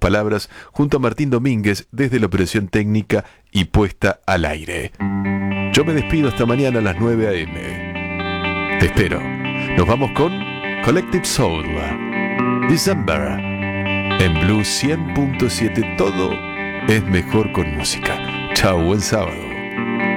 palabras junto a Martín Domínguez desde la operación técnica y puesta al aire. Yo me despido hasta mañana a las 9 a.m. Te espero. Nos vamos con Collective Soul, December, en Blue 100.7. Todo es mejor con música. Chao, buen sábado.